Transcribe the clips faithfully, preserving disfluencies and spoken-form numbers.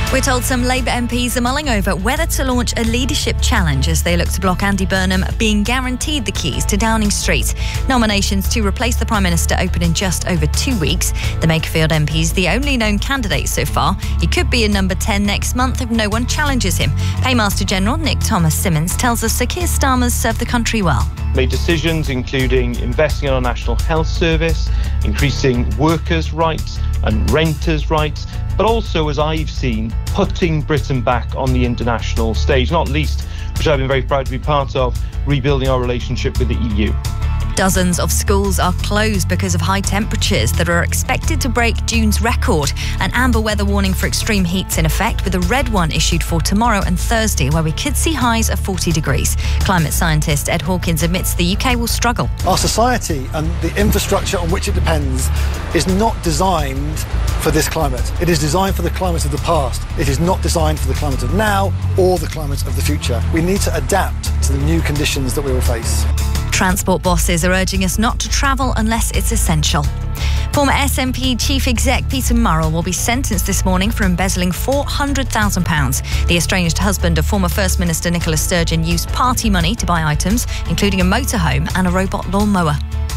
We're told some Labour M Ps are mulling over whether to launch a leadership challenge as they look to block Andy Burnham being guaranteed the keys to Downing Street. Nominations to replace the Prime Minister open in just over two weeks. The Makerfield M P is the only known candidate so far. He could be in number ten next month if no one challenges him. Paymaster General Nick Thomas Simmons tells us Sir Keir Starmer's served the country well. Made decisions including investing in our National Health Service, increasing workers' rights and renters' rights, but also, as I've seen, putting Britain back on the international stage, not least, which I've been very proud to be part of, rebuilding our relationship with the E U. Dozens of schools are closed because of high temperatures that are expected to break June's record. An amber weather warning for extreme heat's in effect, with a red one issued for tomorrow and Thursday, where we could see highs of forty degrees. Climate scientist Ed Hawkins admits the U K will struggle. Our society and the infrastructure on which it depends is not designed for this climate. It is designed for the climate of the past. It is not designed for the climate of now or the climate of the future. We need to adapt to the new conditions that we will face. Transport bosses are urging us not to travel unless it's essential. Former S N P Chief Exec Peter Murrell will be sentenced this morning for embezzling four hundred thousand pounds. The estranged husband of former First Minister Nicola Sturgeon used party money to buy items, including a motorhome and a robot lawnmower.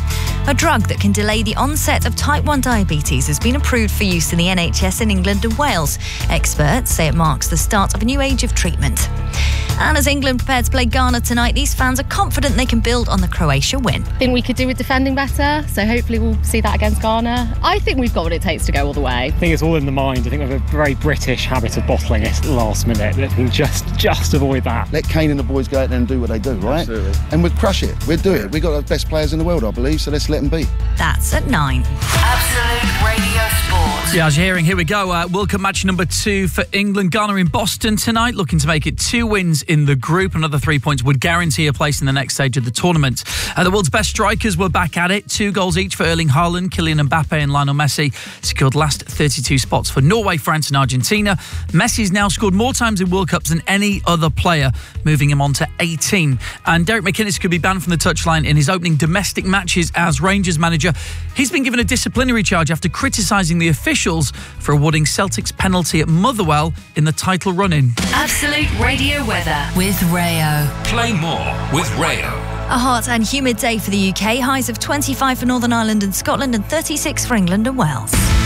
A drug that can delay the onset of type one diabetes has been approved for use in the N H S in England and Wales. Experts say it marks the start of a new age of treatment. And as England prepare to play Ghana tonight, these fans are confident they can build on the Croatia win. I think we could do with defending better, so hopefully we'll see that against Ghana. I think we've got what it takes to go all the way. I think it's all in the mind. I think we have a very British habit of bottling it at the last minute. I think just, just avoid that. Let Kane and the boys go out there and do what they do, right? Absolutely. And we'll crush it. We'll do it. We've got the best players in the world, I believe, so let's let them be. That's at nine. Absolute Radio Sport. Yeah, as you're hearing, here we go. Uh, World Cup match number two for England. Ghana in Boston tonight, looking to make it two wins in the group. Another three points would guarantee a place in the next stage of the tournament. Uh, the world's best strikers were back at it. Two goals each for Erling Haaland, Kylian Mbappe and Lionel Messi secured last thirty-two spots for Norway, France and Argentina. Messi's now scored more times in World Cups than any other player, moving him on to eighteen. And Derek McInnes could be banned from the touchline in his opening domestic matches as Rangers manager. He's been given a disciplinary charge after criticising the officials for awarding Celtic's penalty at Motherwell in the title run-in. Absolute Radio weather with Rayo. Play more with Rayo. A hot and humid day for the U K. Highs of twenty-five for Northern Ireland and Scotland and thirty-six for England and Wales.